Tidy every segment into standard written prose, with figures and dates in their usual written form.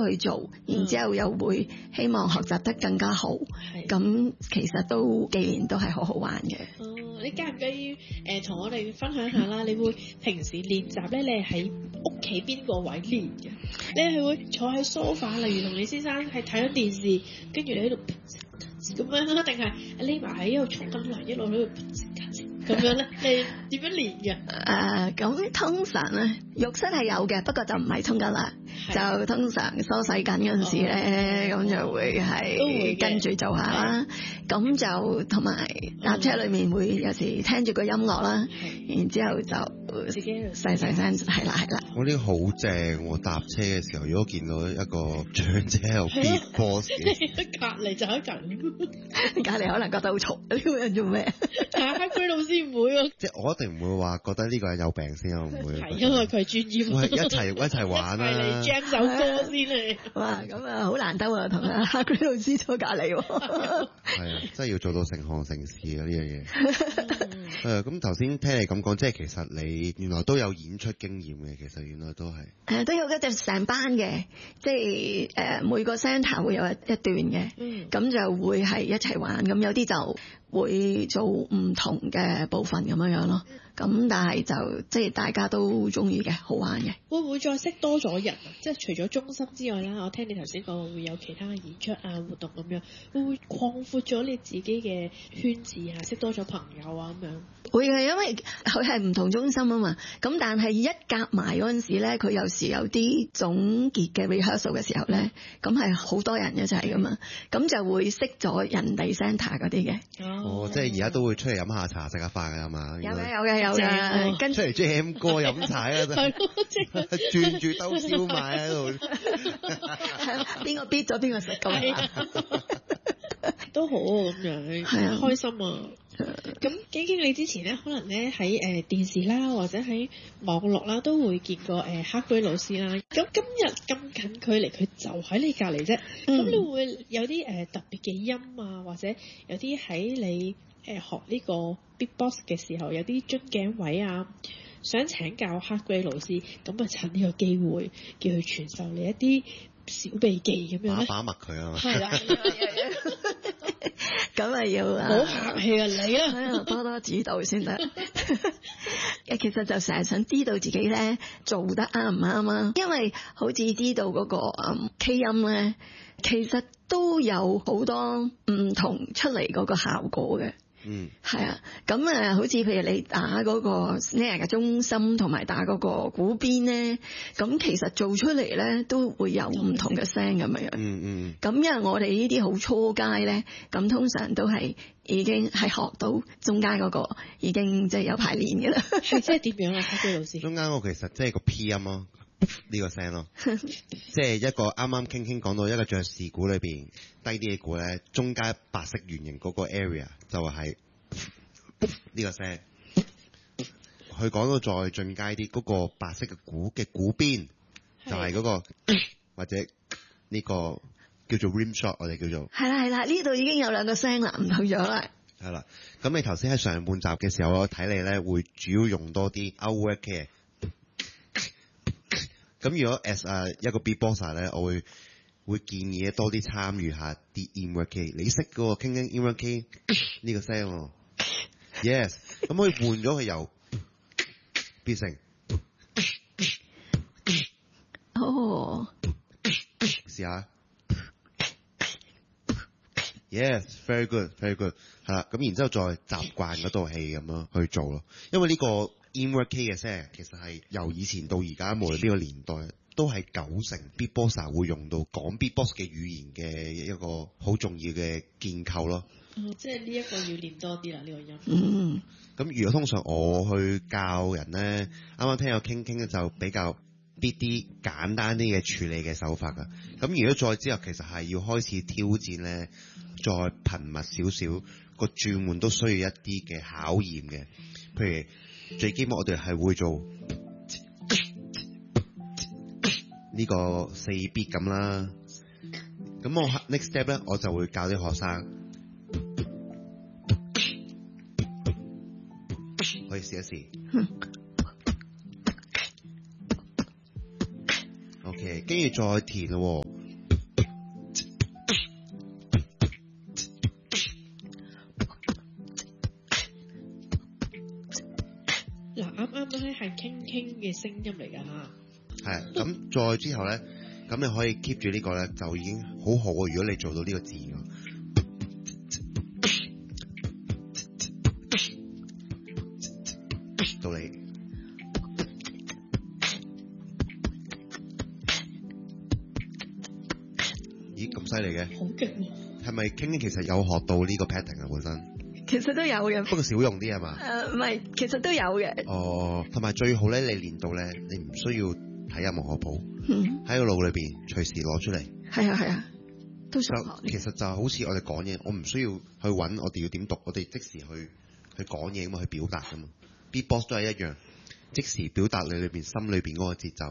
去做，然之後又會希望學習得更加好。咁其實都既然都係好好玩嘅。 你介唔介意同我哋分享下啦？你會平時練習咧，你係喺屋企邊個位練嘅？你係會坐喺 sofa， 例如同你先生係睇緊電視，跟住你喺度咁樣啦，定係匿埋喺度沖緊涼一路喺度咁樣咧？你點樣練嘅？ 咁通常咧，浴室係有嘅，不過就唔係沖緊涼，就通常梳洗緊嗰陣時咧，咁就會係跟住做下啦。咁就同埋搭車裏面會有時聽住個音樂啦，然之後就自己細聲，係啦。 我呢個好正喎！搭車嘅時候，如果見到一個長者喺度 beatbox 嘅， 隔離就喺隔離可能覺得好嘈，呢個人做咩？ 但係黑居老師唔會喎， 即係我一定唔會話覺得呢個人有病先，我唔會。 係因為佢係專業。 喂，一齊玩啦！ 嚟 jam 首歌先嚟。 哇，咁啊好難得喎，同阿黑居老師坐隔離喎。 係啊，真係要做到成行成市啊！呢樣嘢。咁頭先聽你咁講，即係其實你原來都有演出經驗嘅，其實原來都係。 都有嘅，就成班嘅，即係每個 centre 會有一段嘅，咁就會係一齊玩，咁有啲就會做唔同嘅部分咁樣咯。咁但係就即係大家都中意嘅，好玩嘅。 會唔會再識多咗人啊？即係除咗中心之外啦，我聽你頭先講會有其他演出啊活動咁樣，會唔會擴闊咗你自己嘅圈子啊？識多咗朋友啊咁樣？ 會嘅，因為佢係唔同中心啊嘛。咁但係一夾埋嗰陣時咧，佢有時有啲總結嘅 rehearsal 嘅時候咧，咁係好多人一齊噶嘛，咁就會識咗人哋 centre 嗰啲嘅。 即係而家都會出嚟飲下茶食下飯㗎嘛？ 有嘅，跟出嚟 jam 歌飲茶啊！轉住兜燒賣喺度， 邊個 beat 咗邊個食咁都好啊，咁樣開心啊！咁經你之前咧，可能咧喺電視啦，或者喺網絡啦，都會見過黑居老師啦。咁今日咁近距離，佢就喺你隔離啫。咁你會有啲特別嘅音啊，或者有啲喺你學呢個 beatbox 嘅時候，有啲樽頸位啊，想請教黑居老師，咁啊趁呢個機會叫佢傳授你一啲小秘技咁樣咧， 把脈佢啊嘛。 係啦。 咁啊要好客氣啊，你啦， 多指導先得。其實就成日想知道自己咧做得啱唔啱啊，因為好似知道嗰個K 音咧，其實都有好多唔同出嚟嗰個效果嘅。係啊，咁好似譬如你打嗰個 snare 嘅中心同埋打嗰個鼓邊咧，咁其實做出嚟咧都會有唔同嘅聲咁樣。咁因為我哋呢啲好初階咧，咁通常都係已經係學到中間嗰個，已經即係有排練嘅啦。 係即係點樣啊，黑居老師？ 中間我其實即係個 P 音咯。呢個聲咯，即係一個啱啱傾講到一個爵士鼓裏邊低啲嘅鼓咧，中間白色圓形嗰個 area 就係呢個聲。佢講到再進階啲，嗰個白色嘅鼓嘅鼓邊就係嗰個或者呢個叫做 rim shot， 我哋叫做係啦，呢度已經有兩個聲啦，唔同咗啦。 係啦，咁你頭先喺上半集嘅時候，我睇你咧會主要用多啲 outwork 嘅。咁如果 as 一個 beatboxer 咧，我會建議多啲參與下啲 inward K。你識嗰個傾 inward K 呢個聲喎？Yes，咁可以換咗佢由變成試下。Yes，very good，very good。係啦，咁然之後再習慣嗰套戲咁樣去做咯，因為呢個 inward K 嘅聲其實係由以前到而家無論邊個年代都係90%beatboxer 會用到講 beatbox 嘅語言嘅一個好重要嘅建構咯。 即係呢一個要練多啲啦，呢個音。 咁如果通常我去教人咧，啱啱聽有傾就比較啲簡單啲嘅處理嘅手法㗎。咁如果再之後其實係要開始挑戰咧，再頻密少少個轉換都需要一啲嘅考驗嘅。譬如最基本我哋係會做呢個4 beat 咁啦。咁我 next step 咧，我就會教啲學生可以試一試。OK， 跟住再填咯。 聲音嚟㗎嚇。 係咁，再之後咧，咁你可以 keep 住呢個咧，就已經好好啊！如果你做到呢個字嘅，到你，咦咁犀利嘅， 好勁喎！ 係咪傾其實有學到呢個 pattern 啊？本身其實都有嘅， 不過少用啲係嘛？ 唔係，其實都有嘅。 哦，同埋最好咧，你練到咧，你唔需要睇任何譜，喺個腦裏邊隨時攞出嚟。 係啊，都想學。 其實就好似我哋講嘢，我唔需要去揾我哋要點讀，我哋即時去講嘢咁嘛，去表達噶嘛。Beatbox 都係一樣，即時表達你裏邊心裏邊嗰個節奏。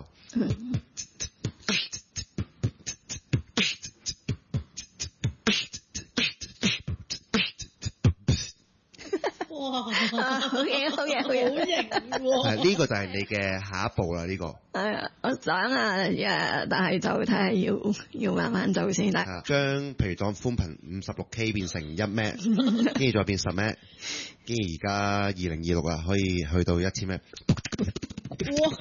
哇！好嘢， 好型喎！ 係呢個就係你嘅下一步啦，呢個。 係啊，我想啊，但係就睇下要慢慢做先得。 將譬如當寬頻56K 變成1 Mbps，跟住再變10 Mbps，跟住而家2026啦，可以去到1000 Mbps。 哇！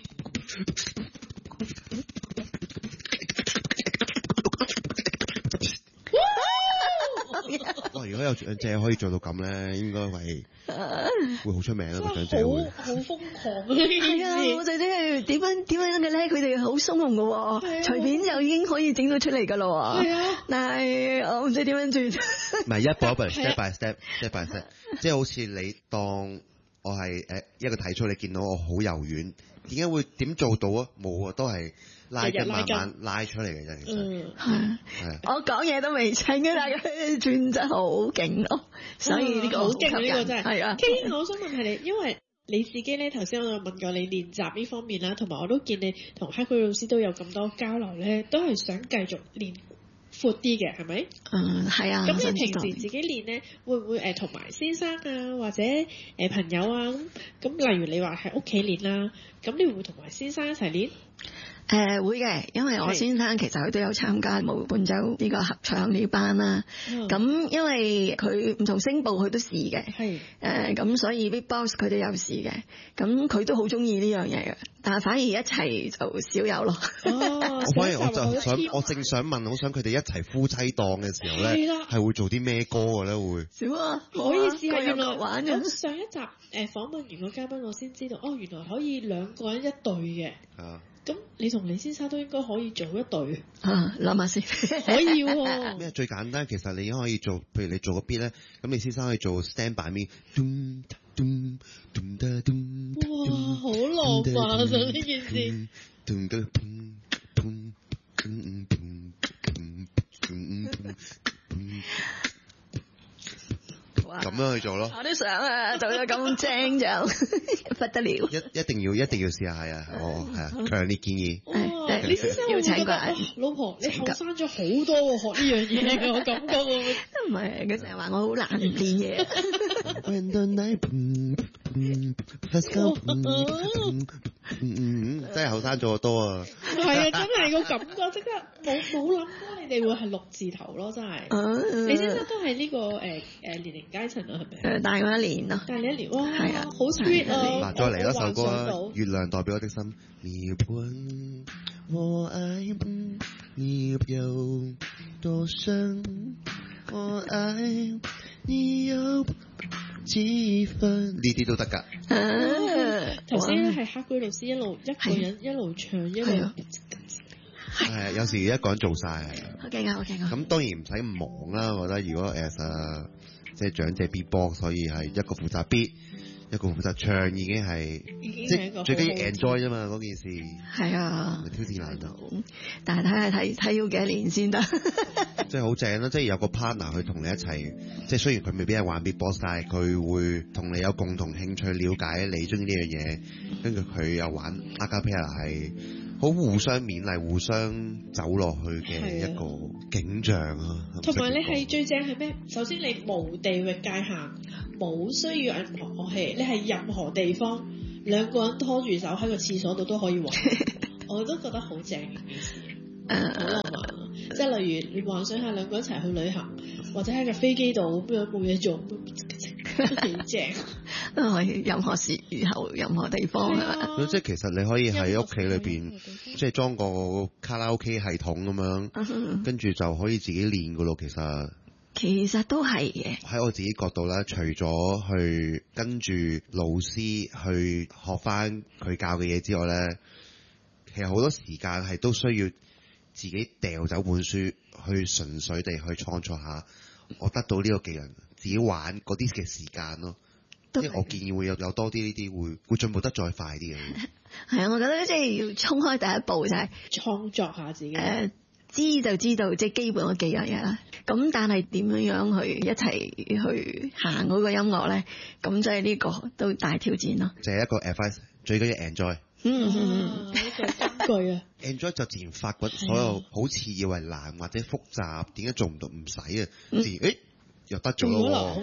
哇！如果有長者可以做到咁咧，應該係會好出名啦，個長者會。 好瘋狂啊！係啊，我哋啲點樣嘅咧？佢哋好鬆容嘅喎，隨便就已經可以整到出嚟㗎咯喎。係啊，但係我唔知點樣轉。 唔係一步一步 step by step，step by step，即係好似你當我係一個體操，你見到我好柔軟，點解會點做到啊？冇啊，都係拉筋慢慢拉出嚟嘅啫。其實係我講嘢都未清嘅，但係佢轉真係好勁咯。所以呢個好勁，呢個真係係啊。 K，我想問係你，因為你自己咧頭先我有問過你練習呢方面啦，同埋我都見你同黑鬼老師都有咁多交流咧，都係想繼續練闊啲嘅，係咪？ 係啊。 咁你平時自己練咧，會唔會同埋先生啊，或者朋友啊咁？例如你話喺屋企練啦，咁你會唔會同埋先生一齊練？ 會嘅，因為我先生其實佢都有參加無伴奏呢個合唱呢班啦。咁因為佢唔同聲部佢都試嘅。係。咁所以 Beatbox 佢都有試嘅。咁佢都好中意呢樣嘢嘅，但係反而一齊就少有咯。 我反而我正想問，好想佢哋一齊夫妻檔嘅時候咧，係會做啲咩歌嘅咧？會少啊，可以試下。原來玩嘅。咁上一集訪問完個嘉賓，我先知道原來可以兩個人一對嘅。咁你同李先生都應該可以做一對諗下先， 可以喎。 咩最簡單？其實你已經可以做，譬如你做個 beat 咧，咁你先生可以做 stand by me。 哇，好浪漫啊！呢件事。 咁樣去做咯， 我都想啊，做到咁正就不得了。 一定要試下，係啊，係啊，強烈建議。 你先生要請過老婆，你後生咗好多喎，學呢樣嘢，我感覺喎。 唔係，佢成日話我好難練嘢。 真係後生咗好多啊！ 係啊，真係個感覺即刻冇諗過你哋會係6字頭咯，真係。你先生都係呢個年齡階層啊，係咪？ 大我1年咯。 大你1年，哇！ 係啊， 好 sweet 啊！ 嗱，再嚟一首歌啊，《月亮代表我的心》。你問我愛你有多深，我愛你有幾分？呢啲都得㗎。 頭先咧係黑鬼老師一個人一路唱一路。 係啊，有時一個人做晒。 好勁啊！好勁啊！ 咁當然唔使忙啦，我覺得如果即係長者 beatbox，所以係一個負責 beat，一個負責唱，已經係即係最緊要 enjoy 啫嘛，嗰件事。係啊，挑戰難度。 但係睇要幾多年先得。 即係好正啦！即係有個 partner 去同你一齊，即係雖然佢未必係玩 beatbox，但係佢會同你有共同興趣，了解你中意呢樣嘢，跟住佢又玩 acapella 係好互相勉勵、互相走落去嘅一個景象啊！ 同埋你係最正係咩？首先你無地域界限，冇需要任何樂器，你係任何地方兩個人拖住手喺個廁所度都可以玩，我都覺得好正嘅件事。好浪漫啊！即係例如你幻想下兩個一齊去旅行，或者喺架飛機度咁樣冇嘢做，都幾正。 都可以任何時候、任何地方係嘛？ 即係其實你可以喺屋企裏邊，即係裝個卡拉 OK 系統咁樣，跟住就可以自己練噶咯。其實都係嘅。 喺我自己角度咧，除咗去跟住老師去學翻佢教嘅嘢之外咧，其實好多時間係都需要自己掉走本書，去純粹地去創作下我得到呢個技能，自己玩嗰啲嘅時間咯。即係我建議會有多啲呢啲會進步得再快啲嘅。 係啊，我覺得即係要衝開第一步就係創作下自己。 知就知道即係基本嗰幾樣嘢啦。咁但係點樣去一齊去行嗰個音樂咧？咁即係呢個都大挑戰咯。 就係一個 advice， 最緊要 enjoy。 呢個金句啊 ！enjoy 就自然發掘所有好似以為難或者複雜，點解做唔到唔使啊？自然又得咗咯。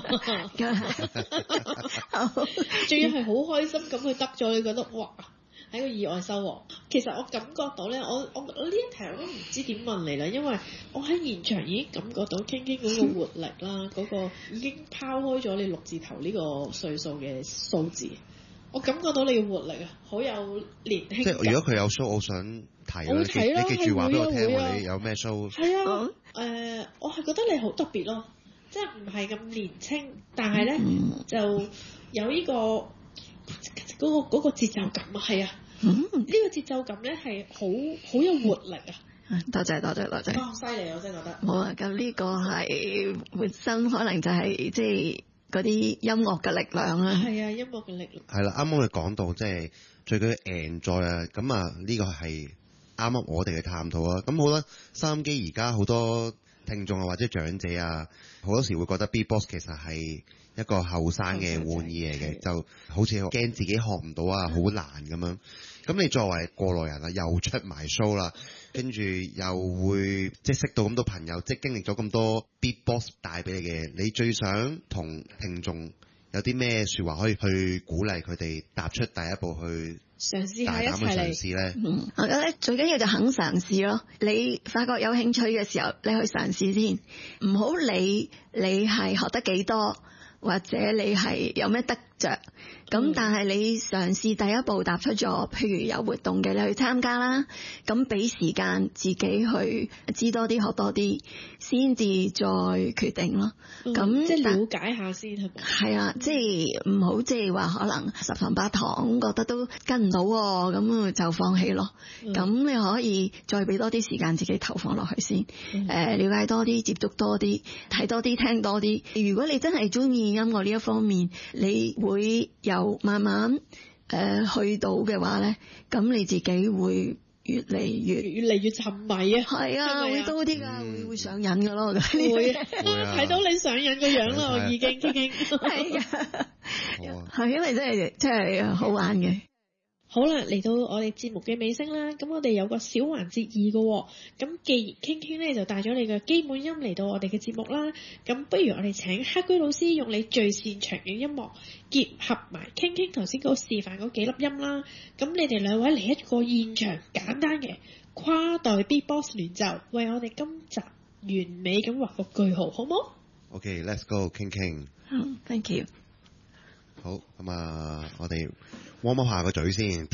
仲要係好開心咁去得咗，你覺得哇係個意外收穫。其實我感覺到咧，我呢一題我都唔知點問你啦，因為我喺現場已經感覺到傾傾嗰個活力啦，嗰個已經拋開咗你6字頭呢個歲數嘅數字。我感覺到你嘅活力啊，好有年輕。即係如果佢有 show，我想睇啦。你記住話俾我聽喎，你有咩 show？ 係啊，我係覺得你好特別咯，即係唔係咁年輕，但係咧就有呢個嗰個節奏感啊，係啊，呢個節奏感咧係好有活力啊！ 多謝。 犀利，我真係覺得。 冇啊，咁呢個係本身可能就係即係嗰啲音樂嘅力量啦。 係啊，音樂嘅力量。 係啦，啱啱你講到即係最緊要 enjoy 啊，咁啊呢個係啱啱我哋嘅探討啊。咁好啦，收音機而家好多聽眾啊或者長者啊，好多時會覺得 Beatbox 其實係一個後生嘅玩意嚟嘅，就好似驚自己學唔到啊，好難咁樣。咁你作為過來人啊，又出埋 show 啦，跟住又會即係識到咁多朋友，即係經歷咗咁多 Beatbox 帶俾你嘅，你最想同聽眾有啲咩説話可以去鼓勵佢哋踏出第一步去嘗試下大膽去嘗試咧？ 我覺得最緊要就肯嘗試咯。你發覺有興趣嘅時候，你去嘗試先，唔好理你係學得幾多，或者你係有咩得着。咁但係你嘗試第一步踏出咗，譬如有活動嘅你去參加啦，咁俾時間自己去知多啲學多啲，先至再決定咯。咁即係了解下先係咪？ 係啊，即係唔好即係話可能十堂八堂覺得都跟唔到，咁就放棄咯。咁你可以再俾多啲時間自己投放落去先，了解多啲，接觸多啲，睇多啲，聽多啲。如果你真係中意音樂呢一方面，你會有慢慢去到嘅話咧，咁你自己會越嚟越沉迷啊！ 係啊，會多啲㗎，會上癮㗎咯。會睇到你上癮個樣啦，我已經傾。 係啊，係因為真係好玩嘅。 好啦，嚟到我哋節目嘅尾聲啦，咁我哋有個小環節2嘅，咁既然傾傾咧就帶咗你嘅基本音嚟到我哋嘅節目啦，咁不如我哋請黑居老師用你最擅長嘅音樂結合埋傾傾頭先嗰示範嗰幾粒音啦，咁你哋兩位嚟一個現場簡單嘅跨代 Beatbox 聯奏，為我哋今集完美咁畫個句號，好冇 ？OK，let's go， 傾傾。 Thank you。 好，咁啊，我哋warm up下個嘴先。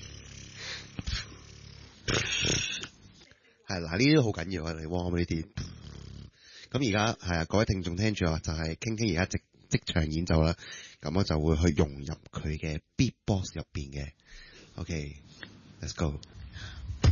係嗱，呢啲都好緊要啊！你warm up呢啲。咁而家係啊，各位聽眾聽住啊，就係傾傾而家即場演奏啦。咁我就會去融入佢嘅 Beatbox 入邊嘅。OK，let's go。